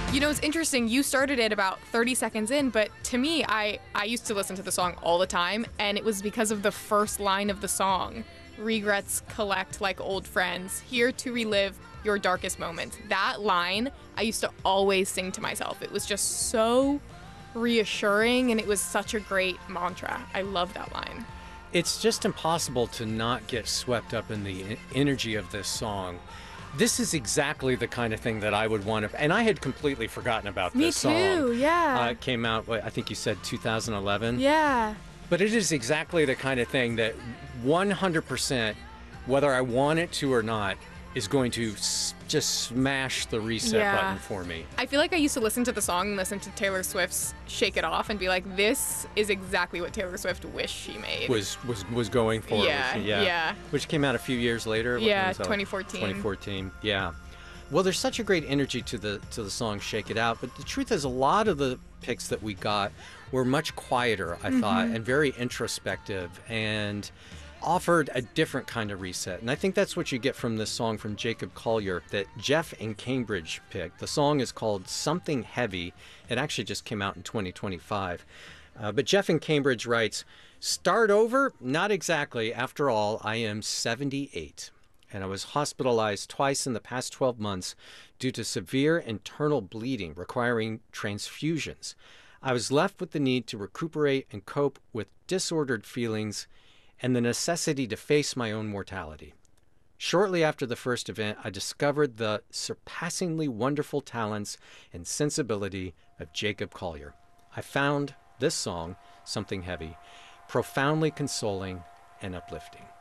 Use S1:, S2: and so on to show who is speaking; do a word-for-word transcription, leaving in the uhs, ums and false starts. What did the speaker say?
S1: You know, it's interesting. You started it about thirty seconds in, but to me, I, I used to listen to the song all the time, and it was because of the first line of the song. Regrets collect like old friends, here to relive your darkest moments. That line, I used to always sing to myself. It was just so reassuring, and it was such a great mantra. I love that line.
S2: It's just impossible to not get swept up in the energy of this song. This is exactly the kind of thing that I would want to, and I had completely forgotten about
S1: Me
S2: this song.
S1: Me too, yeah.
S2: Uh, it came out, what, I think you said two thousand eleven?
S1: Yeah.
S2: But it is exactly the kind of thing that one hundred percent, whether I want it to or not, is going to s- just smash the reset
S1: Yeah.
S2: button for me.
S1: I feel like I used to listen to the song and listen to Taylor Swift's Shake It Off and be like, this is exactly what Taylor Swift wished she made.
S2: Was was was going for
S1: Yeah,
S2: which,
S1: yeah.
S2: Which came out a few years later. What
S1: Yeah,
S2: was that?
S1: twenty fourteen.
S2: twenty fourteen, yeah. Well, there's such a great energy to the to the song "Shake It Out," but the truth is, a lot of the picks that we got were much quieter, I
S1: Mm-hmm.
S2: thought, and very introspective, and offered a different kind of reset. And I think that's what you get from this song from Jacob Collier that Jeff in Cambridge picked. The song is called "Something Heavy." It actually just came out in twenty twenty-five. Uh, but Jeff in Cambridge writes, "Start over? Not exactly. After all, I am seventy-eight. And I was hospitalized twice in the past twelve months due to severe internal bleeding requiring transfusions. I was left with the need to recuperate and cope with disordered feelings and the necessity to face my own mortality. Shortly after the first event, I discovered the surpassingly wonderful talents and sensibility of Jacob Collier. I found this song, Something Heavy, profoundly consoling and uplifting."